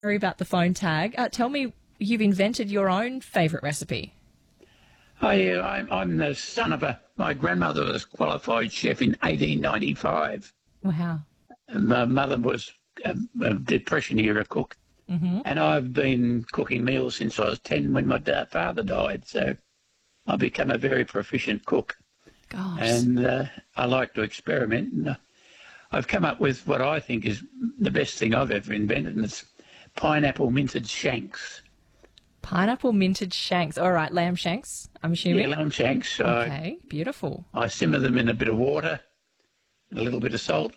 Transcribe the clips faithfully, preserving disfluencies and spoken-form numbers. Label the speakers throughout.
Speaker 1: Sorry about the phone tag. Uh, tell me, you've invented your own favourite recipe.
Speaker 2: Oh, yeah, I'm, I'm the son of a... My grandmother was a qualified chef in eighteen ninety-five.
Speaker 1: Wow.
Speaker 2: And my mother was a, a Depression-era cook.
Speaker 1: Mm-hmm.
Speaker 2: And I've been cooking meals since I was ten when my da- father died, so I've become a very proficient cook.
Speaker 1: Gosh.
Speaker 2: And uh, I like to experiment. And uh, I've come up with what I think is the best thing I've ever invented, and it's pineapple minted shanks.
Speaker 1: Pineapple minted shanks. All right, lamb shanks, I'm assuming.
Speaker 2: Yeah, lamb shanks. So
Speaker 1: Okay, beautiful.
Speaker 2: I simmer them in a bit of water, a little bit of salt,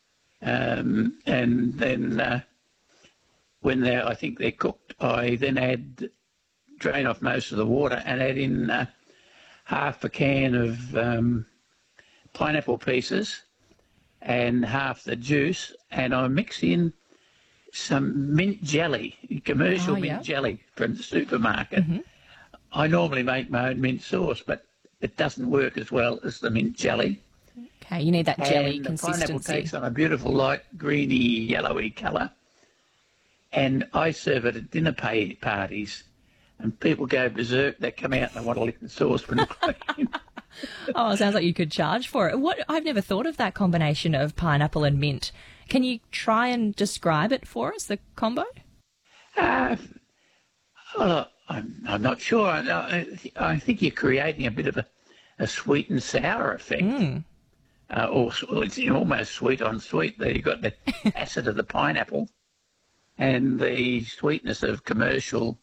Speaker 2: um, and then uh, when they're, I think they're cooked, I then add, drain off most of the water and add in uh, half a can of um, pineapple pieces and half the juice, and I mix in some mint jelly, commercial
Speaker 1: Oh,
Speaker 2: mint
Speaker 1: yeah.
Speaker 2: jelly from the supermarket.
Speaker 1: Mm-hmm.
Speaker 2: I normally make my own mint sauce, but it doesn't work as well as the mint jelly.
Speaker 1: Okay, you need that jelly
Speaker 2: And the pineapple
Speaker 1: consistency.
Speaker 2: takes on a beautiful light greeny, yellowy colour. And I serve it at dinner pay parties, and people go berserk. They come out and they want to lick the sauce when it's clean.
Speaker 1: Oh, it sounds like you could charge for it. What? I've never thought of that combination of pineapple and mint. Can you try and describe it for us, the combo?
Speaker 2: Uh, well, I'm, I'm not sure. I, I think you're creating a bit of a, a sweet and sour effect.
Speaker 1: Mm.
Speaker 2: Uh, or well, it's almost sweet on sweet. There you've got the acid of the pineapple and the sweetness of commercial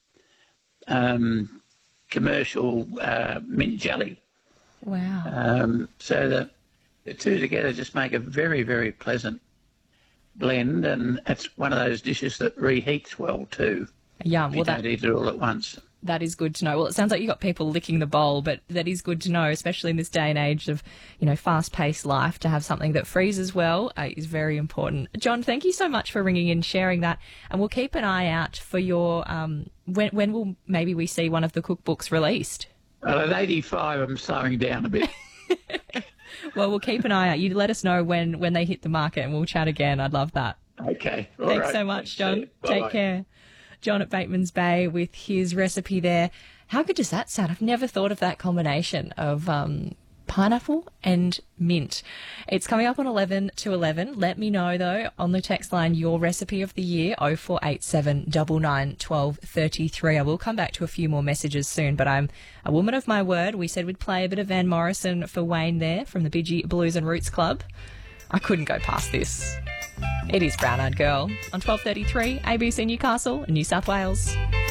Speaker 2: um, commercial uh, mint jelly.
Speaker 1: Wow.
Speaker 2: Um, so the, the two together just make a very, very pleasant blend, and it's one of those dishes that reheats well too.
Speaker 1: Yum.
Speaker 2: You
Speaker 1: Well,
Speaker 2: don't
Speaker 1: that,
Speaker 2: eat it all at once.
Speaker 1: that is good to know. Well, it sounds like you got people licking the bowl, but that is good to know, especially in this day and age of, you know, fast-paced life. To have something that freezes well uh, is very important. John, thank you so much for ringing in, sharing that, and we'll keep an eye out for your. Um, when when will maybe we see one of the cookbooks released?
Speaker 2: Well, at eighty-five, I'm slowing down a bit.
Speaker 1: Well, we'll keep an eye out. You let us know when when they hit the market, and we'll chat again. I'd love that.
Speaker 2: Okay. All
Speaker 1: Thanks
Speaker 2: right.
Speaker 1: so much,
Speaker 2: Thanks,
Speaker 1: John.
Speaker 2: see you.
Speaker 1: Take
Speaker 2: Bye-bye.
Speaker 1: care. John at Bateman's Bay with his recipe there. How good does that sound? I've never thought of that combination of um, pineapple and mint. It's coming up on eleven to eleven. Let me know, though, on the text line, your recipe of the year, oh four eight seven, nine nine, one two three three. I will come back to a few more messages soon, but I'm a woman of my word. We said we'd play a bit of Van Morrison for Wayne there from the Bidgie Blues and Roots Club. I couldn't go past this. It is Brown Eyed Girl on twelve thirty-three A B C Newcastle, New South Wales.